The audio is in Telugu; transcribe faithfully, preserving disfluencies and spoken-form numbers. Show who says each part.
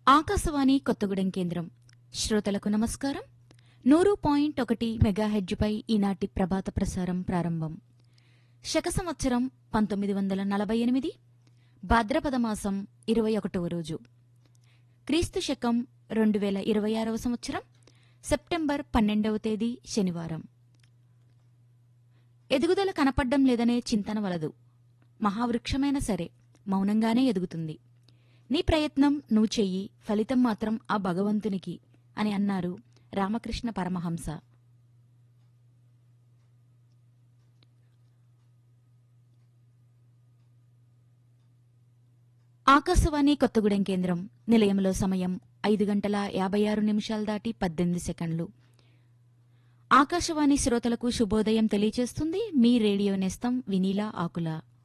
Speaker 1: ఆకాశవాణి కొత్తగూడెం కేంద్రం శ్రోతలకు నమస్కారం. నూరు పాయింట్ ఒకటి మెగాహెడ్జ్పై ఈనాటి ప్రభాత ప్రసారం ప్రారంభం. శక సంవత్సరం పంతొమ్మిది వందల నలభై ఎనిమిది భాద్రపద మాసం ఇరవై ఒకటవ రోజు, క్రీస్తు శకం రెండు వేల ఇరవై ఆరవ సంవత్సరం సెప్టెంబర్ పన్నెండవ తేదీ శనివారం. ఎదుగుదల కనపడ్డం లేదనే చింతన వలదు. మహావృక్షమైనా సరే మౌనంగానే ఎదుగుతుంది. నీ ప్రయత్నం నువ్వు చెయ్యి, ఫలితం మాత్రం ఆ భగవంతునికి అని అన్నారు రామకృష్ణ పరమహంస. ఆకాశవాణి కొత్తగూడెం కేంద్రం నిలయంలో సమయం ఐదు గంటల యాభై ఆరు నిమిషాలు దాటి పద్దెనిమిది సెకండ్లు. ఆకాశవాణి శ్రోతలకు శుభోదయం తెలియచేస్తుంది మీ రేడియో నేస్తం వినీలా ఆకుల.